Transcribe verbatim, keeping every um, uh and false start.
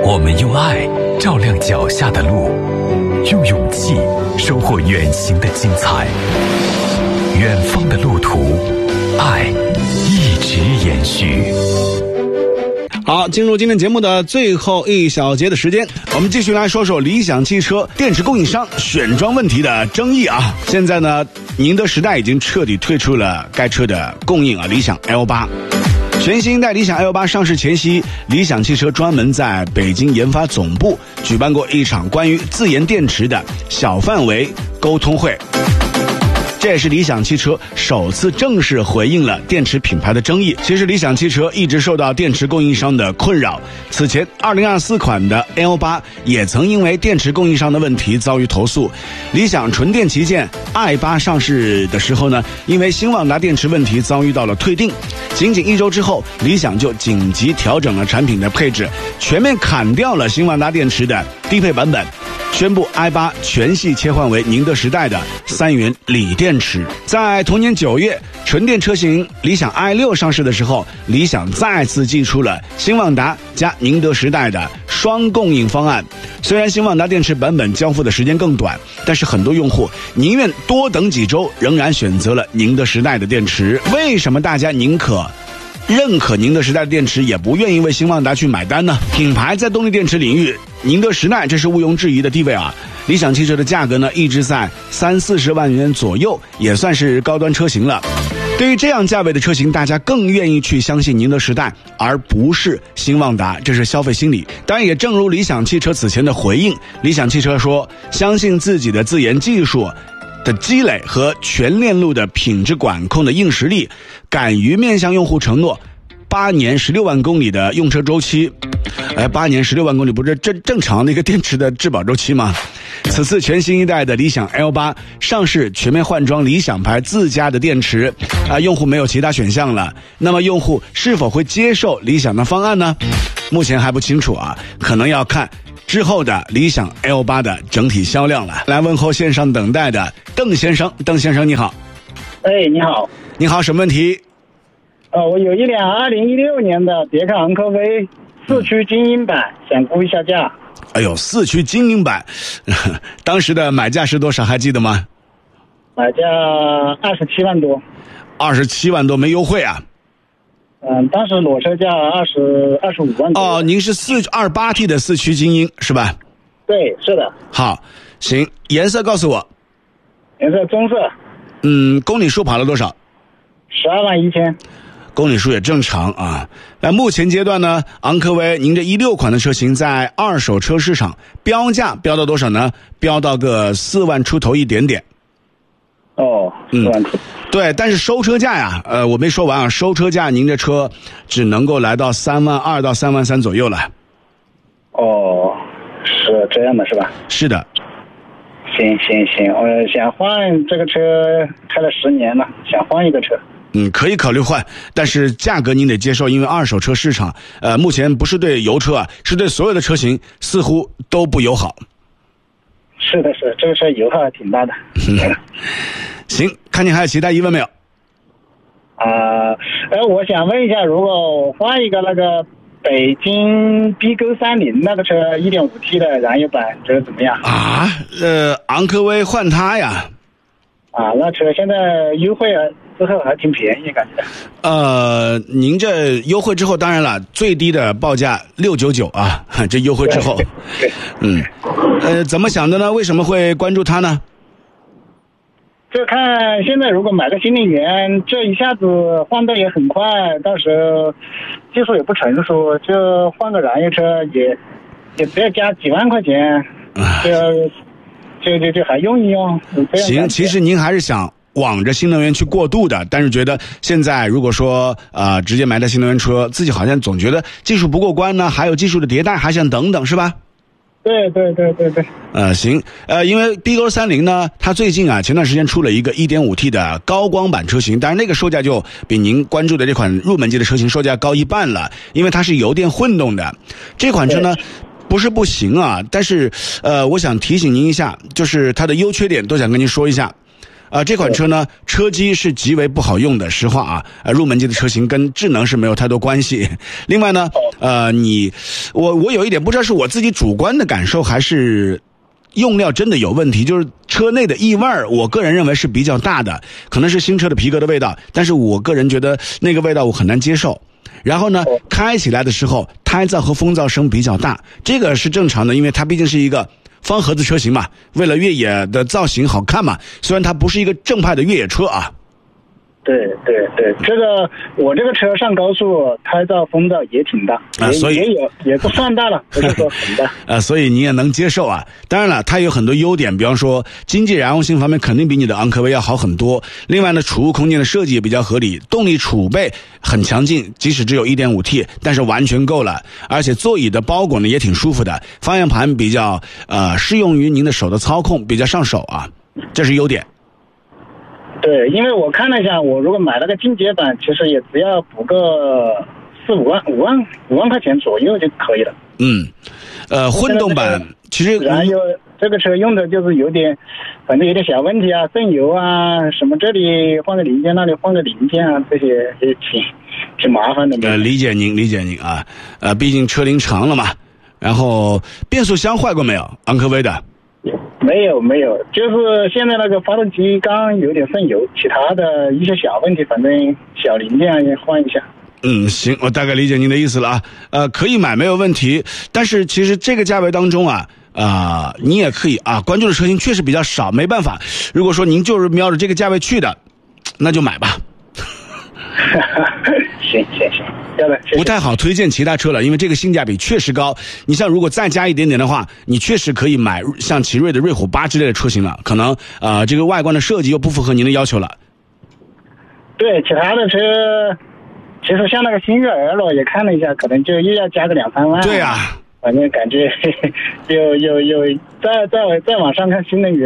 我们用爱照亮脚下的路，用勇气收获远行的精彩。远方的路途，爱一直延续。 好，进入今天节目的最后一小节的时间，我们继续来说说理想汽车电池供应商选装问题的争议啊。现在呢，宁德时代已经彻底退出了该车的供应啊，理想 L 八。全新一代理想 L 八上市前夕，理想汽车专门在北京研发总部举办过一场关于自研电池的小范围沟通会。这也是理想汽车首次正式回应了电池品牌的争议。其实理想汽车一直受到电池供应商的困扰，此前二零二四款的 L 八也曾因为电池供应商的问题遭遇投诉。理想纯电旗舰 i 八上市的时候呢，因为新旺达电池问题遭遇到了退订，仅仅一周之后，理想就紧急调整了产品的配置，全面砍掉了新旺达电池的低配版本，宣布 i 八全系切换为宁德时代的三元锂电池。在同年九月，纯电车型理想 i 六上市的时候，理想再次祭出了新旺达加宁德时代的双供应方案。虽然新旺达电池版本交付的时间更短，但是很多用户宁愿多等几周，仍然选择了宁德时代的电池。为什么大家宁可认可宁德时代的电池，也不愿意为新旺达去买单呢？品牌在动力电池领域，宁德时代这是毋庸置疑的地位啊。理想汽车的价格呢，一直在三四十万元左右，也算是高端车型了。对于这样价位的车型，大家更愿意去相信宁德时代，而不是新旺达，这是消费心理。当然，也正如理想汽车此前的回应，理想汽车说，相信自己的自研技术的积累和全链路的品质管控的硬实力，敢于面向用户承诺八年十六万公里的用车周期。哎，八年十六万公里不是正正常的一个电池的质保周期吗？此次全新一代的理想 L 八上市，全面换装理想牌自家的电池啊，用户没有其他选项了。那么用户是否会接受理想的方案呢？目前还不清楚啊，可能要看之后的理想 L 八的整体销量了。来问候线上等待的邓先生，邓先生你好。 哎，你好。 你好，什么问题？ 呃，我有一辆二零一六年的别克昂科威四驱精英版，想估一下价。 哎呦，四驱精英版，当时的买价是多少？还记得吗？ 买价二十七万多。 二十七万多没优惠啊？ 嗯，当时裸车价二十二十五万多。 哦，您是四二八 T 的四驱精英是吧？ 对，是的。 好，行，颜色告诉我。 颜色棕色。 嗯，公里数跑了多少？ 十二万一千。 公里数也正常啊。那目前阶段呢，昂科威您这一六款的车型在二手车市场标价标到多少呢？标到个四万出头一点点。 哦，四万出。 嗯，对，但是收车价呀，呃，我没说完啊，收车价您这车只能够来到三万二到三万三左右了。 哦，是这样的是吧？ 是的。 行行行，我想换这个车，开了十年了，想换一个车。 嗯，可以考虑换，但是价格您得接受，因为二手车市场，呃，目前不是对油车啊，是对所有的车型似乎都不友好。 是的，是这个车油耗还挺大的。 行，看你还有其他疑问没有？ 啊、呃，哎，我想问一下，如果我换一个那个北京 B 勾三零那个车 一点五 T 的燃油版，这个怎么样？ 啊，呃，昂科威换它呀？ 啊，那车现在优惠了之后还挺便宜，感觉。 呃，您这优惠之后，当然了，最低的报价六九九啊，这优惠之后， 对，对嗯，呃，怎么想的呢？为什么会关注它呢？ 就看现在如果买个新能源，这一下子换代也很快，到时候技术也不成熟，就换个燃油车也也不要加几万块钱，就就就就还用一用。 行，其实您还是想往着新能源去过渡的，但是觉得现在如果说呃直接买台新能源车，自己好像总觉得技术不过关呢，还有技术的迭代，还想等等，是吧？ 对对对对对。 呃，行，呃，因为 B 勾三零呢，它最近啊前段时间出了一个 一点五 T 的高光版车型，但是那个售价就比您关注的这款入门级的车型售价高一半了，因为它是油电混动的。这款车呢不是不行啊，但是呃，我想提醒您一下，就是它的优缺点都想跟您说一下。 啊、呃，这款车呢，车机是极为不好用的，实话啊，呃，入门级的车型跟智能是没有太多关系。另外呢，呃，你，我我有一点不知道是我自己主观的感受还是用料真的有问题，就是车内的异味儿，我个人认为是比较大的，可能是新车的皮革的味道，但是我个人觉得那个味道我很难接受。然后呢，开起来的时候胎噪和风噪声比较大，这个是正常的，因为它毕竟是一个方盒子车型嘛，为了越野的造型好看嘛，虽然它不是一个正派的越野车啊。 对对对，这个我这个车上高速胎噪风噪也挺大啊，所以也有也不算大了，不是说很大啊，所以你也能接受啊。当然了，它有很多优点，比方说经济燃油性方面肯定比你的昂科威要好很多。另外呢，储物空间的设计也比较合理，动力储备很强劲，即使只有 一点五 T， 但是完全够了。而且座椅的包裹呢也挺舒服的，方向盘比较呃适用于您的手的操控，比较上手啊，这是优点。 对，因为我看了一下，我如果买了个进阶版，其实也只要补个四五万、五万、五万块钱左右就可以了。 嗯，呃，混动版其实然后这个车用的就是有点，反正有点小问题啊，渗油啊，什么这里换个零件，那里换个零件啊，这些也挺挺麻烦的。 呃，理解您，理解您啊，呃，毕竟车龄长了嘛。然后变速箱坏过没有？昂科威的？ 没有没有，就是现在那个发动机缸有点渗油，其他的一些小问题，反正小零件也换一下。 嗯，行，我大概理解您的意思了啊。呃，可以买没有问题，但是其实这个价位当中啊，啊、呃，你也可以啊，关注的车型确实比较少，没办法。如果说您就是瞄着这个价位去的，那就买吧。 行行行，要的。 不太好推荐其他车了，因为这个性价比确实高。你像如果再加一点点的话，你确实可以买像奇瑞的瑞虎八之类的车型了，可能啊、呃、这个外观的设计又不符合您的要求了。 对，其他的车。其实像那个新悦 L 也看了一下，可能就又要加个两三万。 对啊， 反正感觉有有有再再再往上看新能源。